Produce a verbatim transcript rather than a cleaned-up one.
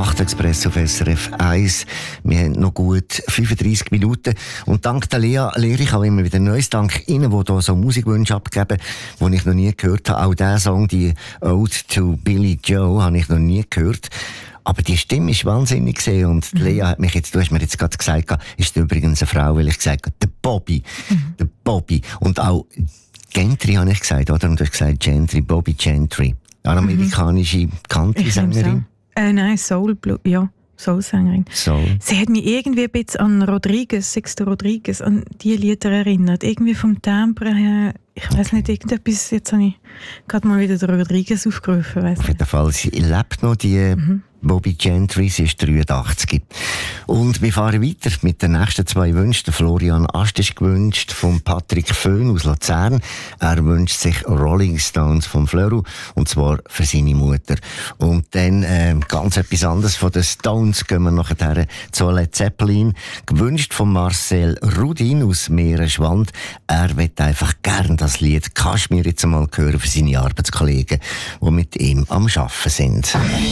Nachtexpress auf S R F eins. Wir haben noch gut fünfunddreissig Minuten. Und dank der Lea lehre ich auch immer wieder Neues. Dank Ihnen, die hier so Musikwünsche abgeben, die ich noch nie gehört habe. Auch diesen Song, die Ode to Billy Joe, habe ich noch nie gehört. Aber die Stimme ist wahnsinnig gesehen. Und mhm. Lea hat mich jetzt, du hast mir jetzt gerade gesagt, ist übrigens eine Frau, weil ich gesagt habe, der Bobby. Mhm. Der Bobby. Und auch Gentry habe ich gesagt, oder? Und du hast gesagt Gentry, Bobby Gentry. Eine amerikanische mhm. Country-Sängerin. Äh, nein, Soul, ja, Soul-Sängerin. Soul. Sie hat mich irgendwie ein bisschen an Rodriguez, Sixto Rodriguez, an die Lieder erinnert. Irgendwie vom Timbre her, ich weiss okay. nicht, irgendetwas, jetzt habe ich gerade mal wieder den Rodriguez aufgerufen. Weiss Auf jeden Fall, sie lebt noch, die mhm. Bobby Gentry, sie ist dreiundachtzig. Und wir fahren weiter mit den nächsten zwei Wünschen. Der Florian Ast ist gewünscht von Patrick Föhn aus Luzern. Er wünscht sich Rolling Stones vom Flöru, und zwar für seine Mutter. Und dann äh, ganz etwas anderes von den Stones gehen wir nachher zu Led Zeppelin. Gewünscht von Marcel Rudin aus Meerenschwand. Er will einfach gern das Lied Kaschmir jetzt einmal hören für seine Arbeitskollegen, die mit ihm am Arbeiten sind.